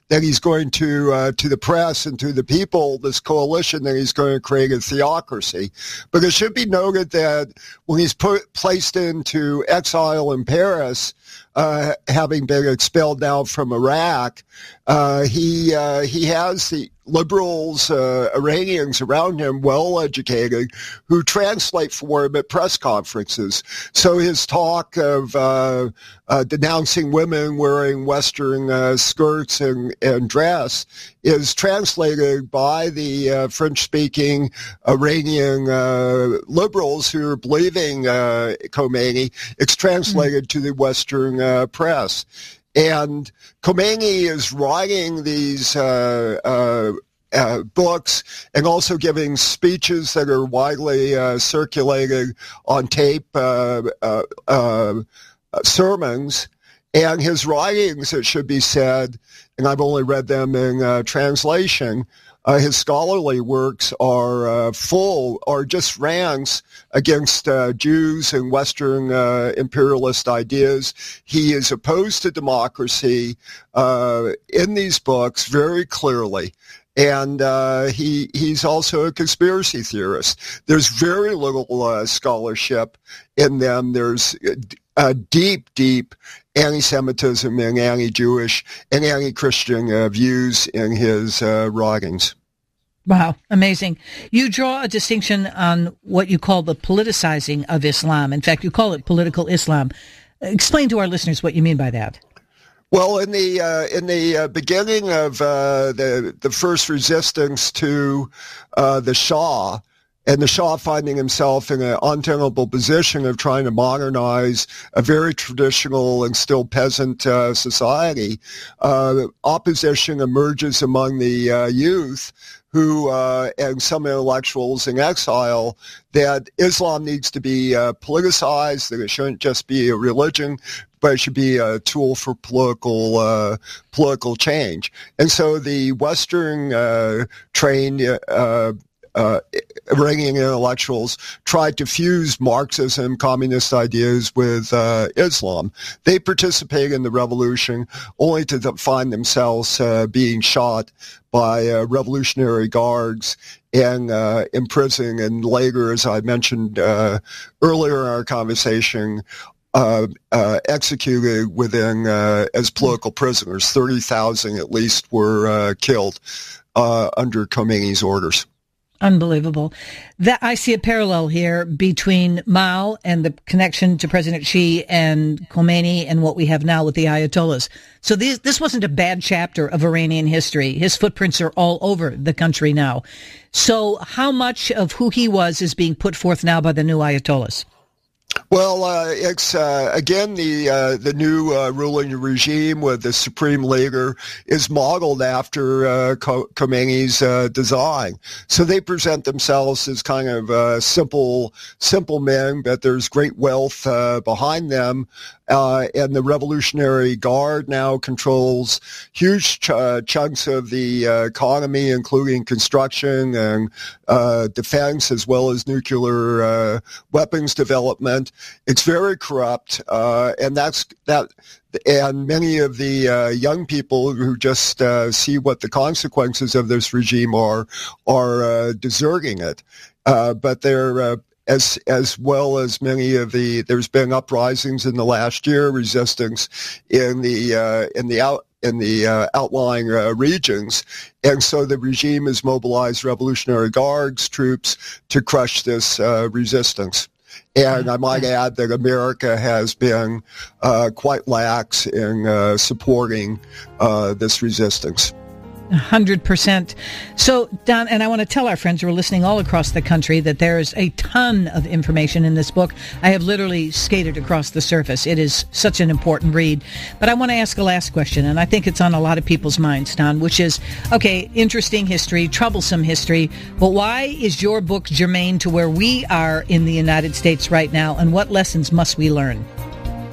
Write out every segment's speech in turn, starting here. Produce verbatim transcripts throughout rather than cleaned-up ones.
that he's going to, uh, to the press and to the people, this coalition, that he's going to create a theocracy. But it should be noted that when he's put placed into exile in Paris, uh, having been expelled now from Iraq, uh, he uh, he has the liberals, uh, Iranians around him, well educated, who translate for him at press conferences. So his talk of uh, uh, denouncing women wearing Western uh, skirts and, and dress is translated by the uh, French-speaking Iranian uh, liberals who are believing uh, Khomeini. It's translated mm-hmm. to the Western uh, press. And Khomeini is writing these uh, uh, uh, books and also giving speeches that are widely uh, circulated on tape, uh, uh, uh, sermons. And his writings, it should be said, and I've only read them in uh, translation, Uh, his scholarly works are uh, full, are just rants against uh, Jews and Western uh, imperialist ideas. He is opposed to democracy uh, in these books very clearly. And uh, he he's also a conspiracy theorist. There's very little uh, scholarship in them. There's a deep, deep anti-Semitism and anti-Jewish and anti-Christian uh, views in his uh, writings. Wow, amazing. You draw a distinction on what you call the politicizing of Islam. In fact, you call it political Islam. Explain to our listeners what you mean by that. Well, in the uh, in the uh, beginning of uh, the the first resistance to uh, the Shah, and the Shah finding himself in an untenable position of trying to modernize a very traditional and still peasant uh, society, uh, opposition emerges among the uh, youth who, uh, and some intellectuals in exile, that Islam needs to be uh, politicized, that it shouldn't just be a religion, but it should be a tool for political uh, political change. And so the Western uh, trained uh, uh, Iranian intellectuals tried to fuse Marxism, communist ideas with uh, Islam. They participated in the revolution only to find themselves uh, being shot by uh, revolutionary guards and uh, imprisoned, and later, as I mentioned uh, earlier in our conversation, uh, uh, executed within uh, as political prisoners. thirty thousand at least were uh, killed uh, under Khomeini's orders. Unbelievable. That I see a parallel here between Mao and the connection to President Xi and Khomeini and what we have now with the Ayatollahs. So this, this wasn't a bad chapter of Iranian history. His footprints are all over the country now. So how much of who he was is being put forth now by the new Ayatollahs? Well, uh, it's, uh, again, the uh, the new uh, ruling regime with the supreme leader is modeled after uh, Khomeini's uh, design. So they present themselves as kind of uh, simple, simple men, but there's great wealth uh, behind them. Uh, and the Revolutionary Guard now controls huge ch- uh, chunks of the uh, economy, including construction and uh, defense, as well as nuclear uh, weapons development. It's very corrupt, uh, and that's that. And many of the uh, young people who just uh, see what the consequences of this regime are are uh, deserting it. Uh, but they're uh, As as well as many of the, there's been uprisings in the last year, resistance in the uh, in the out in the uh, outlying uh, regions, and so the regime has mobilized Revolutionary Guards troops to crush this uh, resistance. And I might add that America has been uh, quite lax in uh, supporting uh, this resistance. one hundred percent. So, Don, and I want to tell our friends who are listening all across the country that there's a ton of information in this book. I have literally skated across the surface. It is such an important read. But I want to ask a last question, and I think it's on a lot of people's minds, Don, which is, okay, interesting history, troublesome history, but why is your book germane to where we are in the United States right now, and what lessons must we learn?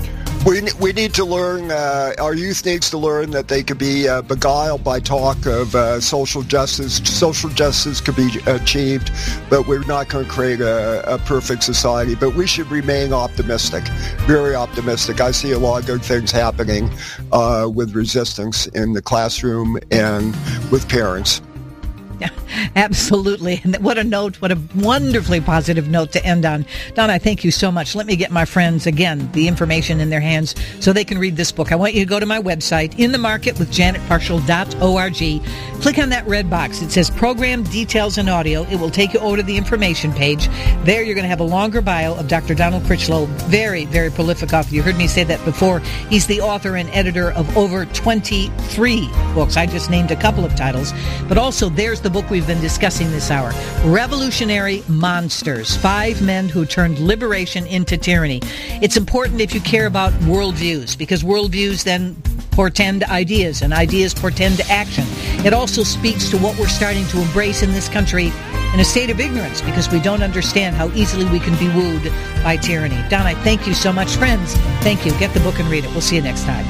We we need to learn, uh, our youth needs to learn that they could be uh, beguiled by talk of uh, social justice. Social justice could be achieved, but we're not going to create a, a perfect society. But we should remain optimistic, very optimistic. I see a lot of good things happening uh, with resistance in the classroom and with parents. Yeah, absolutely. And what a note, what a wonderfully positive note to end on. Don, I thank you so much. Let me get my friends, again, the information in their hands so they can read this book. I want you to go to my website, in the market with janet parshall dot org. Click on that red box. It says Program Details and Audio. It will take you over to the information page. There you're going to have a longer bio of Doctor Donald Critchlow. Very, very prolific author. You heard me say that before. He's the author and editor of over twenty-three books. I just named a couple of titles. But also, there's the book we've been discussing this hour, Revolutionary Monsters, Five Men Who Turned Liberation into Tyranny. It's important if you care about worldviews, because worldviews then portend ideas, and ideas portend action. It also speaks to what we're starting to embrace in this country in a state of ignorance, because we don't understand how easily we can be wooed by tyranny. Don, I thank you so much. Friends, thank you. Get the book and read it. We'll see you next time.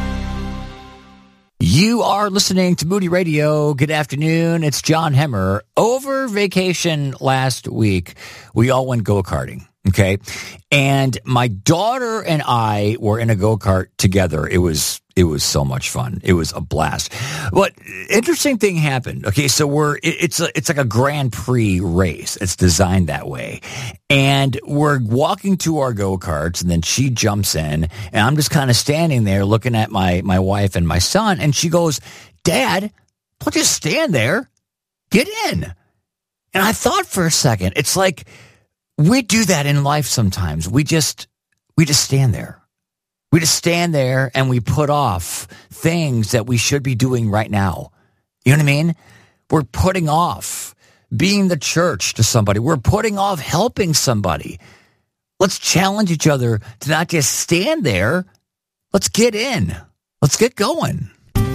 You are listening to Moody Radio. Good afternoon. It's John Hemmer. Over vacation last week, we all went go-karting, okay? And my daughter and I were in a go-kart together. It was it was so much fun. It was a blast. But interesting thing happened. Okay, so we're it, it's a, it's like a Grand Prix race. It's designed that way. And we're walking to our go-karts, and then she jumps in, and I'm just kind of standing there looking at my my wife and my son, and she goes, "Dad, don't just stand there. Get in." And I thought for a second, it's like we do that in life sometimes. We just we just stand there. We just stand there and we put off things that we should be doing right now. You know what I mean? We're putting off being the church to somebody. We're putting off helping somebody. Let's challenge each other to not just stand there. Let's get in. Let's get going.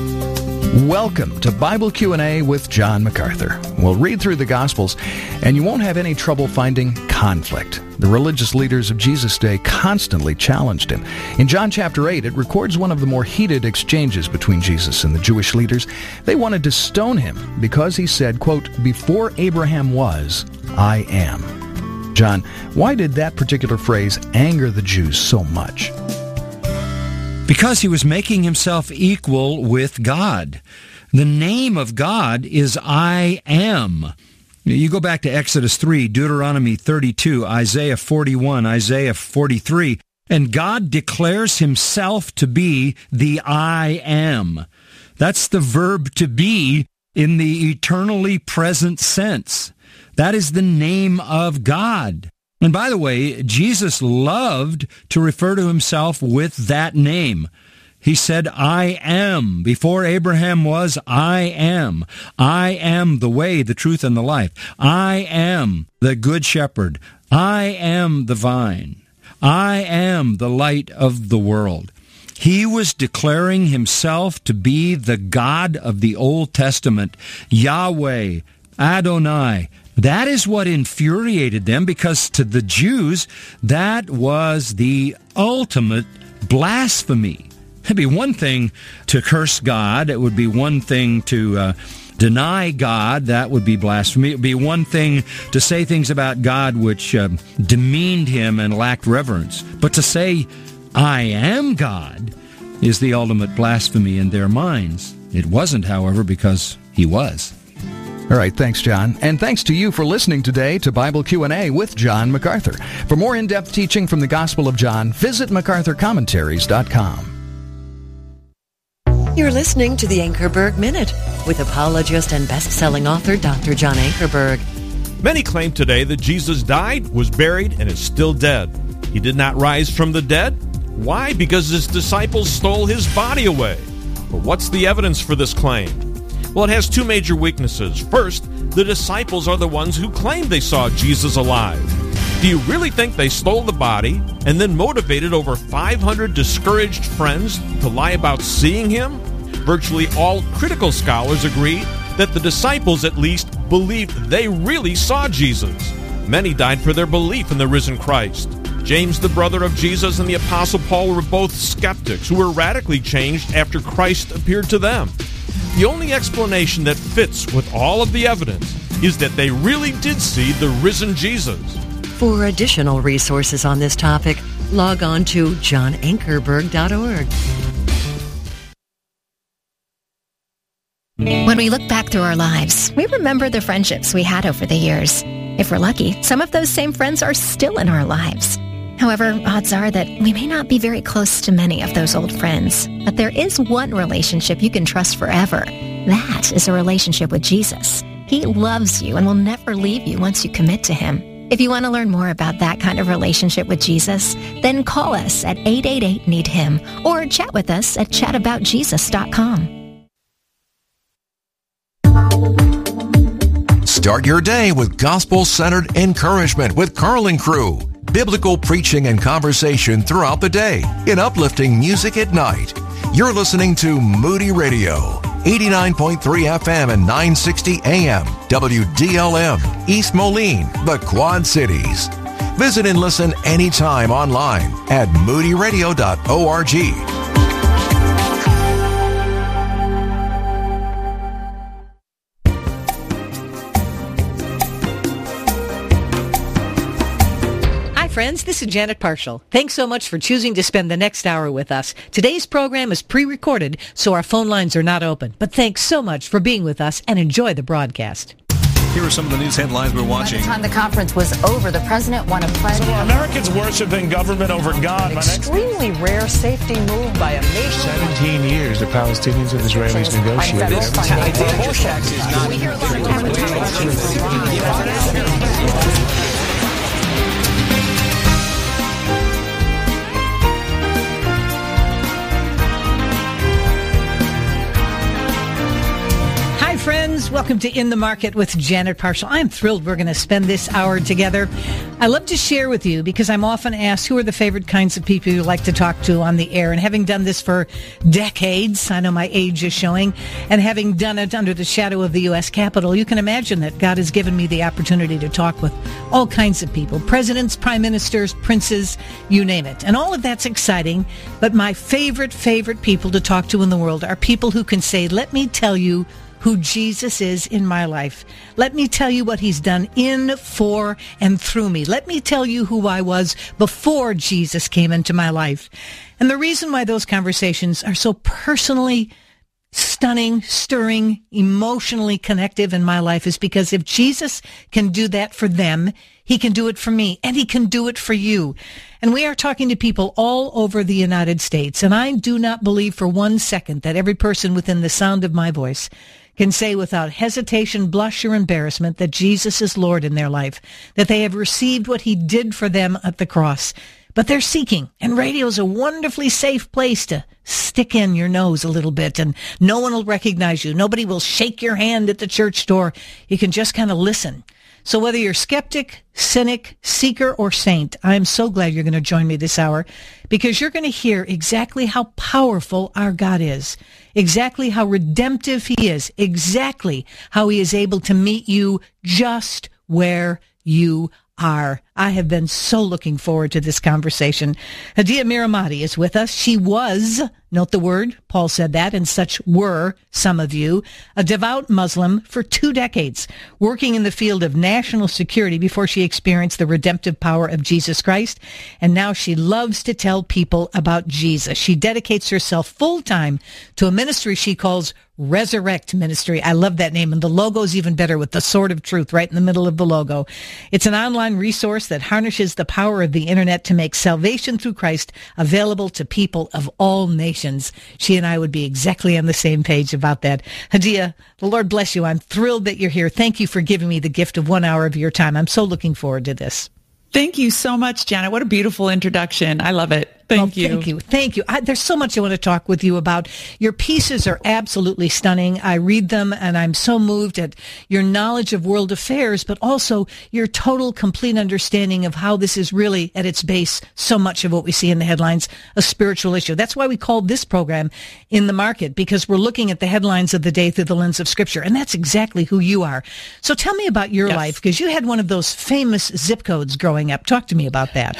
Welcome to Bible Q and A with John MacArthur. We'll read through the Gospels, and you won't have any trouble finding conflict. The religious leaders of Jesus' day constantly challenged him. In John chapter eight, it records one of the more heated exchanges between Jesus and the Jewish leaders. They wanted to stone him because he said, quote, "Before Abraham was, I am." John, why did that particular phrase anger the Jews so much? Because he was making himself equal with God. The name of God is I Am. You go back to Exodus three, Deuteronomy thirty-two, Isaiah forty-one, Isaiah forty-three, and God declares himself to be the I Am. That's the verb to be in the eternally present sense. That is the name of God. And by the way, Jesus loved to refer to himself with that name. He said, I am. Before Abraham was, I am. I am the way, the truth, and the life. I am the good shepherd. I am the vine. I am the light of the world. He was declaring himself to be the God of the Old Testament, Yahweh, Adonai. That is what infuriated them, because to the Jews, that was the ultimate blasphemy. It'd be one thing to curse God. It would be one thing to uh, deny God. That would be blasphemy. It would be one thing to say things about God which uh, demeaned him and lacked reverence. But to say, I am God, is the ultimate blasphemy in their minds. It wasn't, however, because he was. All right, thanks, John. And thanks to you for listening today to Bible Q and A with John MacArthur. For more in-depth teaching from the Gospel of John, visit macarthur commentaries dot com. You're listening to the Ankerberg Minute with apologist and best-selling author Doctor John Ankerberg. Many claim today that Jesus died, was buried, and is still dead. He did not rise from the dead. Why? Because his disciples stole his body away. But what's the evidence for this claim? Well, it has two major weaknesses. First, the disciples are the ones who claim they saw Jesus alive. Do you really think they stole the body and then motivated over five hundred discouraged friends to lie about seeing him? Virtually all critical scholars agree that the disciples at least believed they really saw Jesus. Many died for their belief in the risen Christ. James, the brother of Jesus, and the Apostle Paul were both skeptics who were radically changed after Christ appeared to them. The only explanation that fits with all of the evidence is that they really did see the risen Jesus. For additional resources on this topic, log on to john ankerberg dot org. When we look back through our lives, we remember the friendships we had over the years. If we're lucky, some of those same friends are still in our lives. However, odds are that we may not be very close to many of those old friends. But there is one relationship you can trust forever. That is a relationship with Jesus. He loves you and will never leave you once you commit to Him. If you want to learn more about that kind of relationship with Jesus, then call us at eight eight eight, need him or chat with us at chat about jesus dot com. Start your day with gospel-centered encouragement with Carl and Crew. Biblical preaching and conversation throughout the day in uplifting music at night. You're listening to Moody Radio, eighty-nine point three F M and nine sixty A M, W D L M, East Moline, the Quad Cities. Visit and listen anytime online at moody radio dot org. Friends, this is Janet Parshall. Thanks so much for choosing to spend the next hour with us. Today's program is pre-recorded, so our phone lines are not open. But thanks so much for being with us and enjoy the broadcast. Here are some of the news headlines we're watching. By the time the conference was over, the president won a pledge. So Americans worshiping government over God. An extremely rare safety move by a nation. Seventeen years the Palestinians and Israelis negotiated. This tax is not. We hear a lot of friends, welcome to In the Market with Janet Parshall. I'm thrilled we're going to spend this hour together. I love to share with you because I'm often asked who are the favorite kinds of people you like to talk to on the air. And having done this for decades, I know my age is showing, and having done it under the shadow of the U S Capitol, you can imagine that God has given me the opportunity to talk with all kinds of people, presidents, prime ministers, princes, you name it. And all of that's exciting, but my favorite, favorite people to talk to in the world are people who can say, let me tell you who Jesus is in my life. Let me tell you what He's done in, for, and through me. Let me tell you who I was before Jesus came into my life. And the reason why those conversations are so personally stunning, stirring, emotionally connective in my life is because if Jesus can do that for them, He can do it for me, and He can do it for you. And we are talking to people all over the United States, and I do not believe for one second that every person within the sound of my voice can say without hesitation, blush, or embarrassment that Jesus is Lord in their life, that they have received what He did for them at the cross. But they're seeking, and radio is a wonderfully safe place to stick in your nose a little bit, and no one will recognize you. Nobody will shake your hand at the church door. You can just kind of listen. So whether you're skeptic, cynic, seeker, or saint, I'm so glad you're going to join me this hour because you're going to hear exactly how powerful our God is, exactly how redemptive He is, exactly how He is able to meet you just where you are. I have been so looking forward to this conversation. Hadiya Miramati is with us. She was, note the word, Paul said that, and such were some of you, a devout Muslim for two decades, working in the field of national security before she experienced the redemptive power of Jesus Christ. And now she loves to tell people about Jesus. She dedicates herself full-time to a ministry she calls Resurrect Ministry. I love that name, and the logo's even better with the sword of truth right in the middle of the logo. It's an online resource that harnesses the power of the internet to make salvation through Christ available to people of all nations. She and I would be exactly on the same page about that. Hadiya, the Lord bless you. I'm thrilled that you're here. Thank you for giving me the gift of one hour of your time. I'm so looking forward to this. Thank you so much, Janet. What a beautiful introduction. I love it. Thank well, you. Thank you. Thank you. I, there's so much I want to talk with you about. Your pieces are absolutely stunning. I read them and I'm so moved at your knowledge of world affairs, but also your total, complete understanding of how this is really at its base so much of what we see in the headlines, a spiritual issue. That's why we called this program In the Market, because we're looking at the headlines of the day through the lens of Scripture. And that's exactly who you are. So tell me about your yes. life, because you had one of those famous zip codes growing up. Talk to me about that.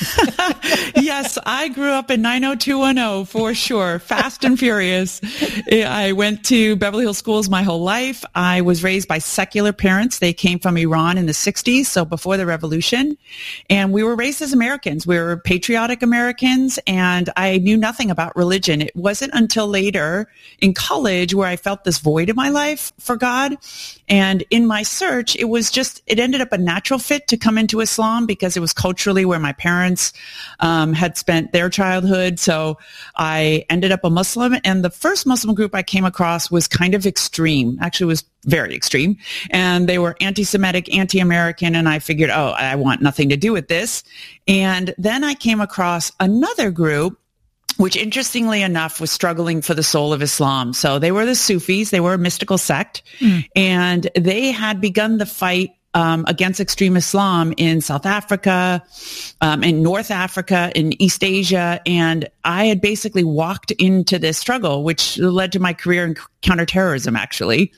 Yes, I grew up in nine oh two one oh for sure. Fast and furious. I went to Beverly Hills schools my whole life. I was raised by secular parents. They came from Iran in the sixties, so before the revolution. And we were raised as Americans. We were patriotic Americans, and I knew nothing about religion. It wasn't until later in college where I felt this void in my life for God. And in my search, it was just, it ended up a natural fit to come into Islam because it was culturally where my parents um, had spent their childhood. So I ended up a Muslim. And the first Muslim group I came across was kind of extreme. Actually, it was very extreme. And they were anti-Semitic, anti-American. And I figured, oh, I want nothing to do with this. And then I came across another group, which interestingly enough was struggling for the soul of Islam. So they were the Sufis. They were a mystical sect. Mm. And they had begun the fight um, against extreme Islam in South Africa, um, in North Africa, in East Asia. And I had basically walked into this struggle, which led to my career in counterterrorism, actually.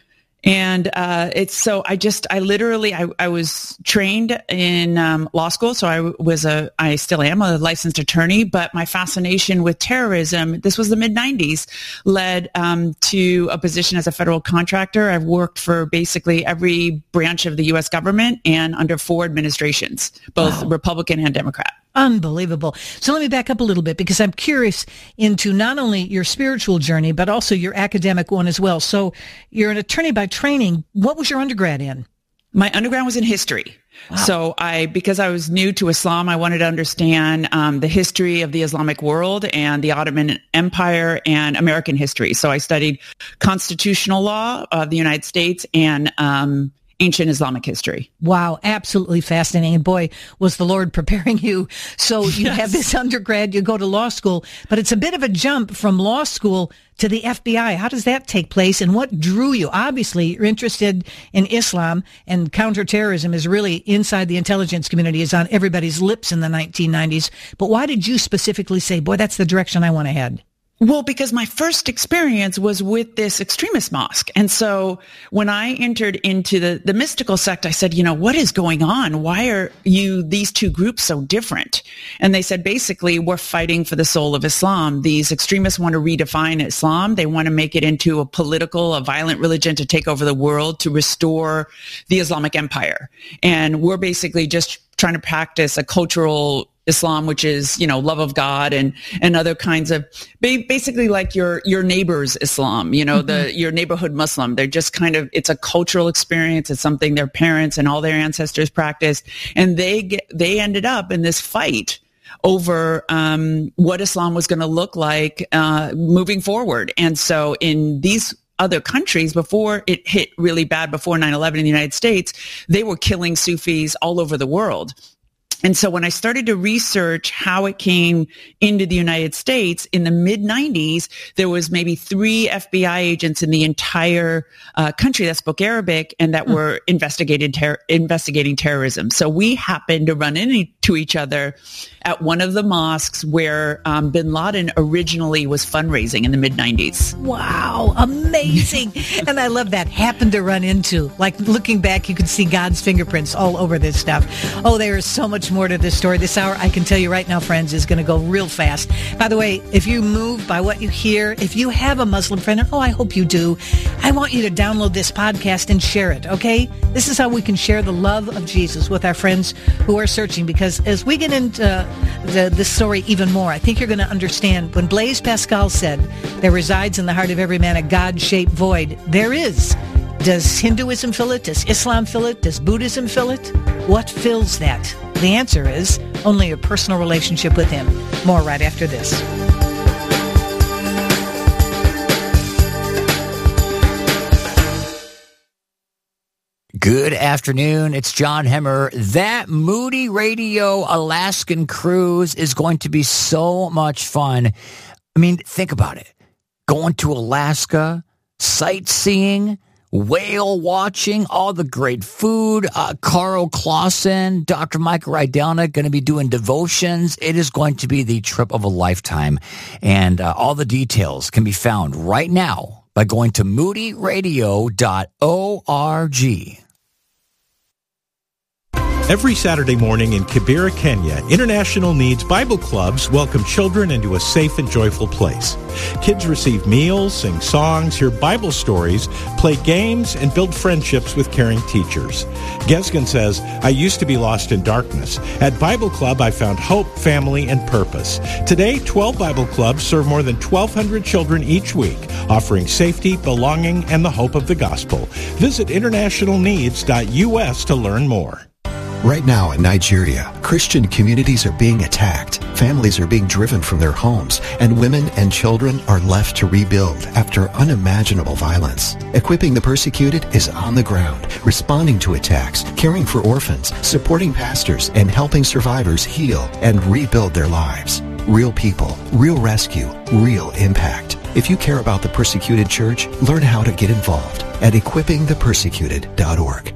And uh, it's so I just I literally I, I was trained in um, law school, so I was a I still am a licensed attorney. But my fascination with terrorism, this was the mid nineties, led um, to a position as a federal contractor. I've worked for basically every branch of the U S government and under four administrations, both wow. Republican and Democrat. Unbelievable. So let me back up a little bit because I'm curious into not only your spiritual journey, but also your academic one as well. So you're an attorney by training. What was your undergrad in? My undergrad was in history. Wow. So I, because I was new to Islam, I wanted to understand um, the history of the Islamic world and the Ottoman Empire and American history. So I studied constitutional law of the United States and um ancient Islamic history. Wow, absolutely fascinating. And boy, was the Lord preparing you. So you yes. have this undergrad, you go to law school, but it's a bit of a jump from law school to the F B I. How does that take place and what drew you? Obviously, you're interested in Islam and counterterrorism is really inside the intelligence community, is on everybody's lips in the nineteen nineties. But why did you specifically say, boy, that's the direction I want to head? Well, because my first experience was with this extremist mosque. And so when I entered into the, the mystical sect, I said, you know, what is going on? Why are you, these two groups so different? And they said, basically, we're fighting for the soul of Islam. These extremists want to redefine Islam. They want to make it into a political, a violent religion to take over the world, to restore the Islamic Empire. And we're basically just trying to practice a cultural Islam, which is, you know, love of God and, and other kinds of basically like your, your neighbor's Islam, you know, mm-hmm. the, your neighborhood Muslim. They're just kind of, it's a cultural experience. It's something their parents and all their ancestors practiced. And they get, they ended up in this fight over um, what Islam was going to look like uh, moving forward. And so in these other countries, before it hit really bad, before nine eleven in the United States, they were killing Sufis all over the world. And so when I started to research how it came into the United States in the mid nineties, there was maybe three F B I agents in the entire uh, country that spoke Arabic and that mm. were investigated ter- investigating terrorism. So we happened to run into each other at one of the mosques where um, bin Laden originally was fundraising in the mid nineties. Wow, amazing. And I love that. Happened to run into. Like looking back, you could see God's fingerprints all over this stuff. Oh, there is so much more to this story. This hour, I can tell you right now, friends, is going to go real fast. By the way, if you move by what you hear, if you have a Muslim friend, oh, I hope you do, I want you to download this podcast and share it, okay? This is how we can share the love of Jesus with our friends who are searching, because as we get into uh, the, this story even more, I think you're going to understand when Blaise Pascal said, there resides in the heart of every man a God-shaped void. There is. Does Hinduism fill it? Does Islam fill it? Does Buddhism fill it? What fills that? The answer is only a personal relationship with Him. More right after this. Good afternoon. It's John Hemmer. That Moody Radio Alaskan cruise is going to be so much fun. I mean, think about it. Going to Alaska, sightseeing, whale watching, all the great food. Uh, Carl Clausen, Doctor Michael Rydelnik going to be doing devotions. It is going to be the trip of a lifetime. And uh, all the details can be found right now by going to moody radio dot org. Every Saturday morning in Kibera, Kenya, International Needs Bible Clubs welcome children into a safe and joyful place. Kids receive meals, sing songs, hear Bible stories, play games, and build friendships with caring teachers. Gesgen says, I used to be lost in darkness. At Bible Club, I found hope, family, and purpose. Today, twelve Bible Clubs serve more than twelve hundred children each week, offering safety, belonging, and the hope of the gospel. Visit international needs dot U S to learn more. Right now in Nigeria, Christian communities are being attacked, families are being driven from their homes, and women and children are left to rebuild after unimaginable violence. Equipping the Persecuted is on the ground, responding to attacks, caring for orphans, supporting pastors, and helping survivors heal and rebuild their lives. Real people, real rescue, real impact. If you care about the Persecuted Church, learn how to get involved at equipping the persecuted dot org.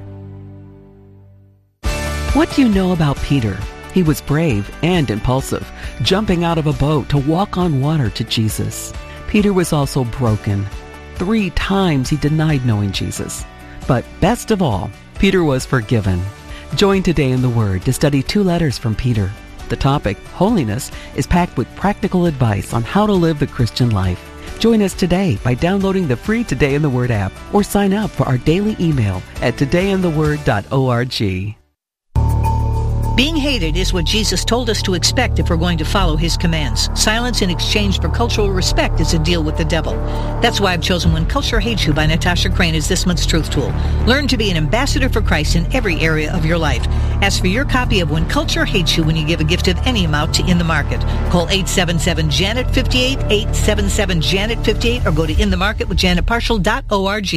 What do you know about Peter? He was brave and impulsive, jumping out of a boat to walk on water to Jesus. Peter was also broken. Three times he denied knowing Jesus. But best of all, Peter was forgiven. Join Today in the Word to study two letters from Peter. The topic, holiness, is packed with practical advice on how to live the Christian life. Join us today by downloading the free Today in the Word app or sign up for our daily email at today in the word dot org. Being hated is what Jesus told us to expect if we're going to follow his commands. Silence in exchange for cultural respect is a deal with the devil. That's why I've chosen When Culture Hates You by Natasha Crane as this month's Truth Tool. Learn to be an ambassador for Christ in every area of your life. Ask for your copy of When Culture Hates You when you give a gift of any amount to In the Market. Call eight seven seven, Janet fifty-eight, eight seven seven, Janet fifty-eight, or go to in the market with janet partial dot org.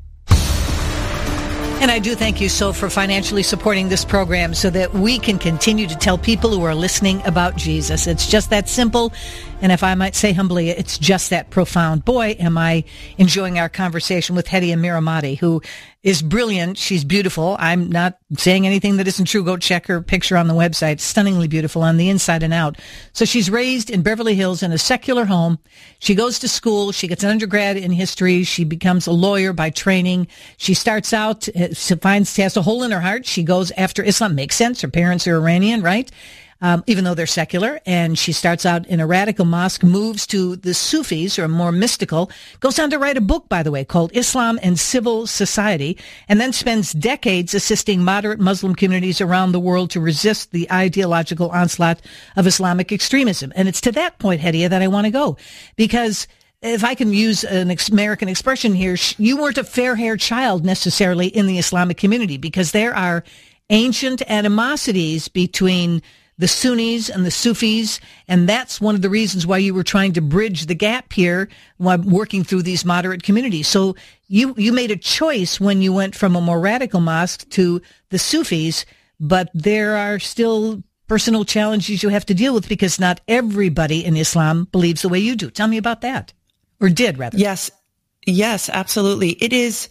And I do thank you so for financially supporting this program so that we can continue to tell people who are listening about Jesus. It's just that simple. And if I might say humbly, it's just that profound. Boy, am I enjoying our conversation with Hedia Miramati, who is brilliant. She's beautiful. I'm not saying anything that isn't true. Go check her picture on the website. Stunningly beautiful on the inside and out. So she's raised in Beverly Hills in a secular home. She goes to school. She gets an undergrad in history. She becomes a lawyer by training. She starts out, she finds, she has a hole in her heart. She goes after Islam. Makes sense. Her parents are Iranian, right? Um, even though they're secular, and she starts out in a radical mosque, moves to the Sufis, or more mystical, goes on to write a book, by the way, called Islam and Civil Society, and then spends decades assisting moderate Muslim communities around the world to resist the ideological onslaught of Islamic extremism. And it's to that point, Hedia, that I want to go, because if I can use an American expression here, you weren't a fair-haired child necessarily in the Islamic community, because there are ancient animosities between the Sunnis and the Sufis, and that's one of the reasons why you were trying to bridge the gap here while working through these moderate communities. So you, you made a choice when you went from a more radical mosque to the Sufis, but there are still personal challenges you have to deal with because not everybody in Islam believes the way you do. Tell me about that. Or did, rather. Yes. Yes, absolutely. It is...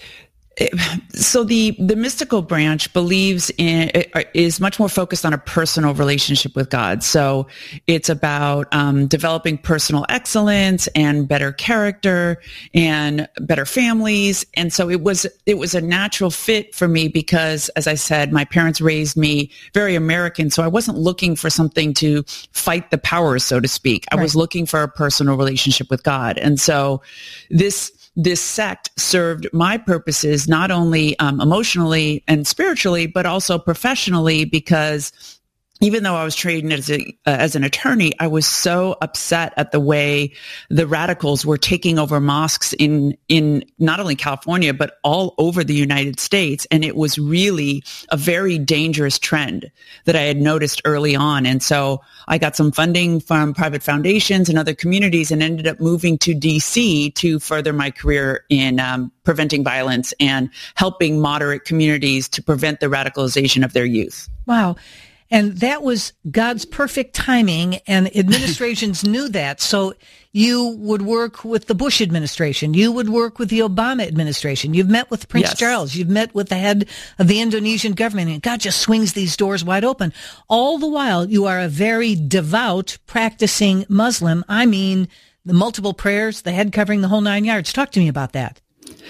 So the, the mystical branch believes in, is much more focused on a personal relationship with God. So it's about um, developing personal excellence and better character and better families. And so it was, it was a natural fit for me because, as I said, my parents raised me very American. So I wasn't looking for something to fight the powers, so to speak. I right. was looking for a personal relationship with God. And so this, This sect served my purposes not only um, emotionally and spiritually, but also professionally, because even though I was trained as a, uh, as an attorney, I was so upset at the way the radicals were taking over mosques in, in not only California, but all over the United States. And it was really a very dangerous trend that I had noticed early on. And so I got some funding from private foundations and other communities and ended up moving to D C to further my career in um, preventing violence and helping moderate communities to prevent the radicalization of their youth. Wow. And that was God's perfect timing, and administrations knew that. So you would work with the Bush administration. You would work with the Obama administration. You've met with Prince Yes. Charles. You've met with the head of the Indonesian government, and God just swings these doors wide open. All the while, you are a very devout, practicing Muslim. I mean, the multiple prayers, the head covering, the whole nine yards. Talk to me about that.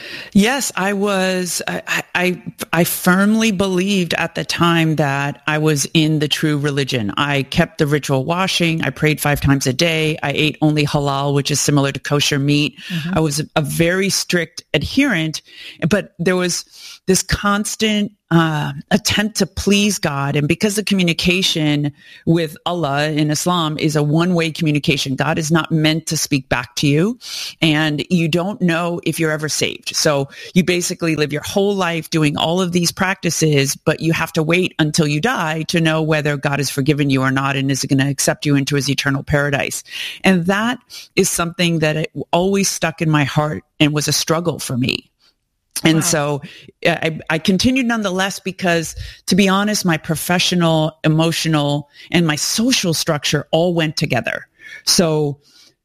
Yes, I was, I, I, I firmly believed at the time that I was in the true religion. I kept the ritual washing. I prayed five times a day. I ate only halal, which is similar to kosher meat. Mm-hmm. I was a, a very strict adherent, but there was this constant uh, attempt to please God. And because the communication with Allah in Islam is a one-way communication, God is not meant to speak back to you. And you don't know if you're ever saved. So you basically live your whole life doing all of these practices, but you have to wait until you die to know whether God has forgiven you or not and is going to accept you into his eternal paradise. And that is something that it always stuck in my heart and was a struggle for me. And wow. so I, I continued nonetheless because, to be honest, my professional, emotional, and my social structure all went together. So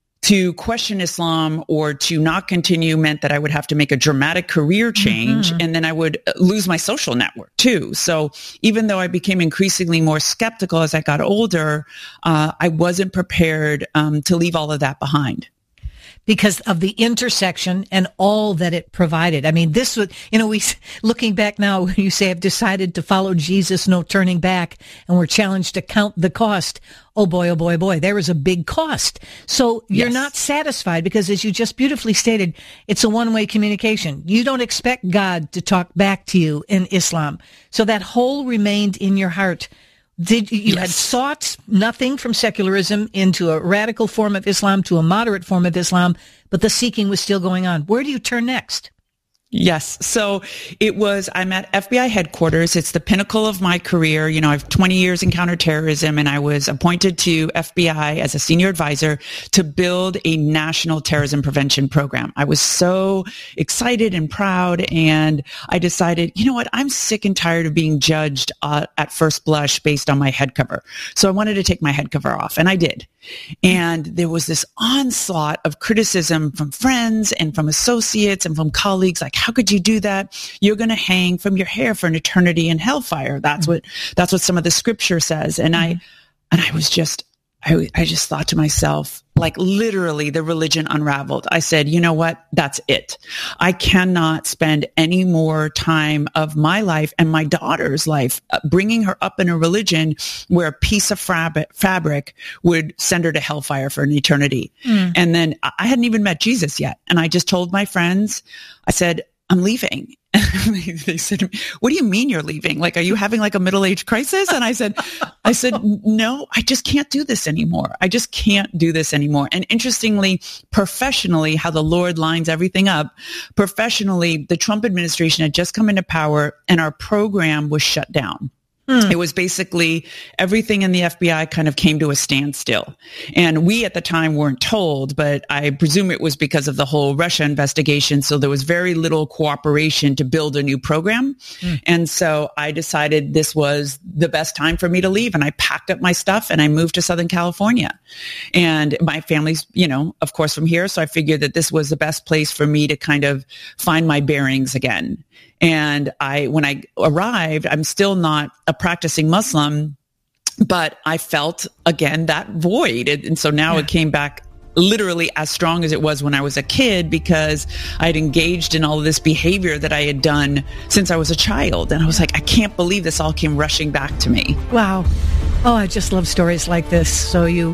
to question Islam or to not continue meant that I would have to make a dramatic career change, mm-hmm. and then I would lose my social network too. So even though I became increasingly more skeptical as I got older, uh, I wasn't prepared um, to leave all of that behind. Because of the intersection and all that it provided. I mean, this would, you know, we, looking back now, when you say I've decided to follow Jesus, no turning back, and we're challenged to count the cost. Oh boy, oh boy, oh boy, there is a big cost. So you're Yes. not satisfied because, as you just beautifully stated, it's a one-way communication. You don't expect God to talk back to you in Islam. So that hole remained in your heart. Did you, you Yes. had sought nothing from secularism into a radical form of Islam to a moderate form of Islam, but the seeking was still going on. Where do you turn next? Yes. So it was, I'm at F B I headquarters. It's the pinnacle of my career. You know, I have twenty years in counterterrorism, and I was appointed to F B I as a senior advisor to build a national terrorism prevention program. I was so excited and proud, and I decided, you know what, I'm sick and tired of being judged uh, at first blush based on my head cover. So I wanted to take my head cover off, and I did. And there was this onslaught of criticism from friends and from associates and from colleagues, like, how could you do that? You're going to hang from your hair for an eternity in hellfire. That's mm-hmm. what, that's what some of the scripture says. And mm-hmm. I, and I was just, I, I just thought to myself, like, literally the religion unraveled. I said, you know what? That's it. I cannot spend any more time of my life and my daughter's life uh, bringing her up in a religion where a piece of fabric, fabric would send her to hellfire for an eternity. Mm. And then I hadn't even met Jesus yet. And I just told my friends, I said, I'm leaving. They said, what do you mean you're leaving? Like, are you having like a middle-age crisis? And I said, I said, no, I just can't do this anymore. I just can't do this anymore. And interestingly, professionally, how the Lord lines everything up, professionally, the Trump administration had just come into power and our program was shut down. It was basically everything in the F B I kind of came to a standstill. And we at the time weren't told, but I presume it was because of the whole Russia investigation. So there was very little cooperation to build a new program. Mm. And so I decided this was the best time for me to leave. And I packed up my stuff and I moved to Southern California. And my family's, you know, of course, from here. So I figured that this was the best place for me to kind of find my bearings again. And I, when I arrived, I'm still not a practicing Muslim, but I felt again that void. And so now yeah. it came back literally as strong as it was when I was a kid, because I had engaged in all of this behavior that I had done since I was a child. And I was like, I can't believe this all came rushing back to me. Wow. Oh, I just love stories like this. So you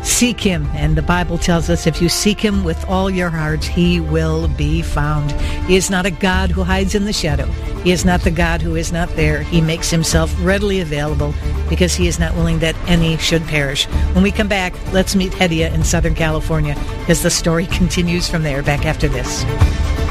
Seek him, and the Bible tells us if you seek him with all your heart, he will be found. He is not a God who hides in the shadow. He is not the God who is not there. He makes himself readily available because he is not willing that any should perish. When we come back, let's meet Hedia in Southern California, because the story continues from there. Back after this.